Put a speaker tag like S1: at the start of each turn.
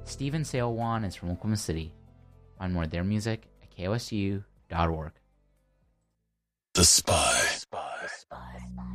S1: Steven Sailwan is from Oklahoma City. Find more of their music at kosu.org.
S2: The Spy.